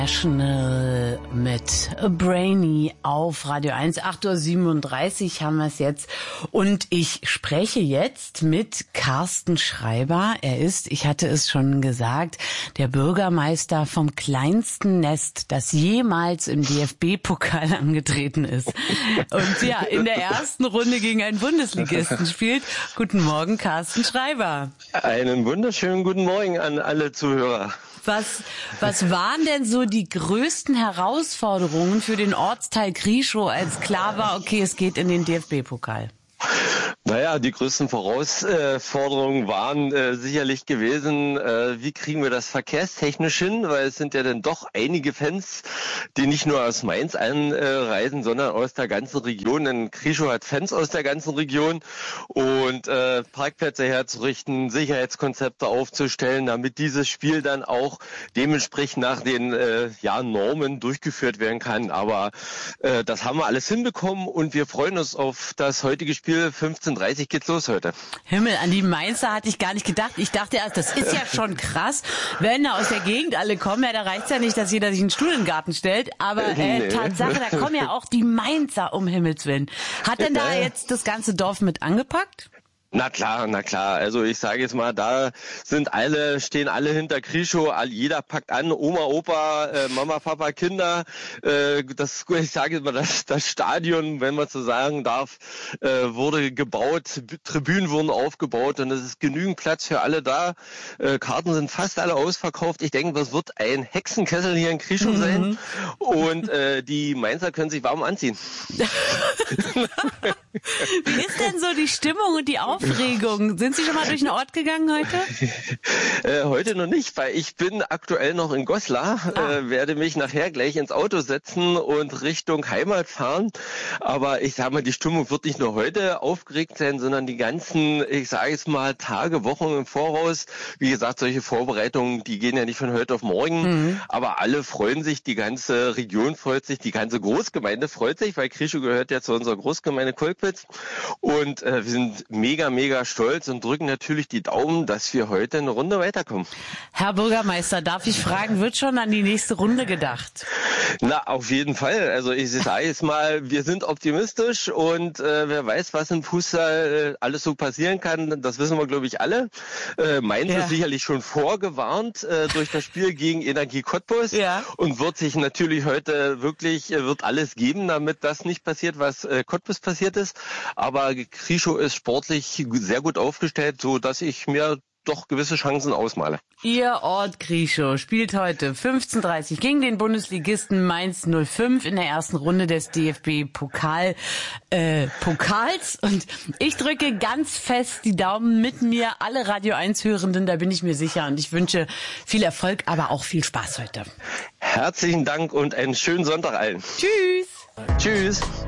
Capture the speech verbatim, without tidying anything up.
National mit Brainy auf Radio eins. acht Uhr siebenunddreißig haben wir es jetzt. Und ich spreche jetzt mit Carsten Schreiber. Er ist, ich hatte es schon gesagt, der Bürgermeister vom kleinsten Nest, das jemals im D F B-Pokal angetreten ist. Und ja, in der ersten Runde gegen einen Bundesligisten spielt. Guten Morgen, Carsten Schreiber. Einen wunderschönen guten Morgen an alle Zuhörer. Was, was waren denn so die größten Herausforderungen für den Ortsteil Krieschow, als klar war, okay, es geht in den D F B-Pokal? Naja, die größten Herausforderungen waren äh, sicherlich gewesen, äh, wie kriegen wir das verkehrstechnisch hin, weil es sind ja dann doch einige Fans, die nicht nur aus Mainz anreisen, sondern aus der ganzen Region. Denn Krieschow hat Fans aus der ganzen Region und äh, Parkplätze herzurichten, Sicherheitskonzepte aufzustellen, damit dieses Spiel dann auch dementsprechend nach den äh, ja, Normen durchgeführt werden kann. Aber äh, das haben wir alles hinbekommen und wir freuen uns auf das heutige Spiel. fünfzehn Uhr dreißig geht's los heute. Himmel, an die Mainzer hatte ich gar nicht gedacht. Ich dachte erst, das ist ja schon krass, wenn da aus der Gegend alle kommen. Ja, da reicht's ja nicht, dass jeder sich einen Stuhl in den Garten stellt. Aber äh, nee. Tatsache, da kommen ja auch die Mainzer, um Himmels Willen. Hat denn da jetzt das ganze Dorf mit angepackt? Na klar, na klar. Also ich sage jetzt mal, da sind alle, stehen alle hinter Krieschow, jeder packt an, Oma, Opa, äh, Mama, Papa, Kinder. Äh, das, ich sage jetzt mal, das, das Stadion, wenn man so sagen darf, äh, wurde gebaut, Tribünen wurden aufgebaut und es ist genügend Platz für alle da. Äh, Karten sind fast alle ausverkauft. Ich denke, das wird ein Hexenkessel hier in Krieschow mhm. sein und äh, die Mainzer können sich warm anziehen. Wie ist denn so die Stimmung und die Aufregung? Sind Sie schon mal durch den Ort gegangen heute? äh, heute noch nicht, weil ich bin aktuell noch in Goslar, ah. äh, werde mich nachher gleich ins Auto setzen und Richtung Heimat fahren. Aber ich sage mal, die Stimmung wird nicht nur heute aufgeregt sein, sondern die ganzen, ich sage jetzt mal, Tage, Wochen im Voraus. Wie gesagt, solche Vorbereitungen, die gehen ja nicht von heute auf morgen. Mhm. Aber alle freuen sich, die ganze Region freut sich, die ganze Großgemeinde freut sich, weil Krieschow gehört ja zu unserer Großgemeinde Kolkwitz. Und äh, wir sind mega, mega stolz und drücken natürlich die Daumen, dass wir heute eine Runde weiterkommen. Herr Bürgermeister, darf ich fragen, wird schon an die nächste Runde gedacht? Na, auf jeden Fall. Also ich sage jetzt mal, wir sind optimistisch und äh, wer weiß, was im Fußball äh, alles so passieren kann, das wissen wir, glaube ich, alle. Äh, Mainz ja. ist sicherlich schon vorgewarnt äh, durch das Spiel gegen Energie Cottbus ja. und wird sich natürlich heute wirklich, äh, wird alles geben, damit das nicht passiert, was äh, Cottbus passiert ist. Aber Krieschow ist sportlich sehr gut aufgestellt, so dass ich mir doch gewisse Chancen ausmale. Ihr Ort Krieschow spielt heute fünfzehn Uhr dreißig gegen den Bundesligisten Mainz null fünf in der ersten Runde des D F B-Pokal, äh, Pokals. Und ich drücke ganz fest die Daumen mit mir, alle Radio eins Hörenden, da bin ich mir sicher. Und ich wünsche viel Erfolg, aber auch viel Spaß heute. Herzlichen Dank und einen schönen Sonntag allen. Tschüss. Tschüss.